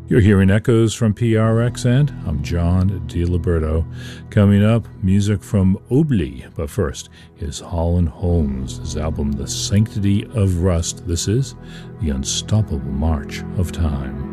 You're hearing echoes from PRX, and I'm John DiLiberto. Coming up, music from Obli, but first is Holland Holmes' his album The Sanctity of Rust. This is The Unstoppable March of Time.